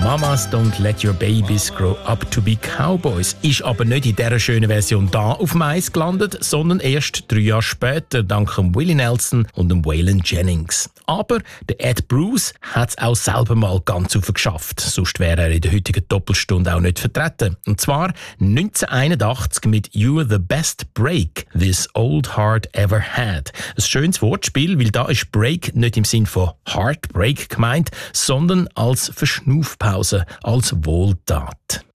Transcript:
Mamas Don't Let Your Babies Grow Up to Be Cowboys ist aber nicht in dieser schönen Version da auf dem Eis gelandet, sondern erst 3 Jahre später dank Willie Nelson und Waylon Jennings. Aber der Ed Bruce hat es auch selber mal ganz geschafft, sonst wäre er in der heutigen Doppelstunde auch nicht vertreten. Und zwar 1981 mit You're the Best Break This Old Heart Ever Had. Ein schönes Wortspiel, weil da ist Break nicht im Sinn von Heartbreak gemeint, sondern als Verschnaufpause, als Wohltat.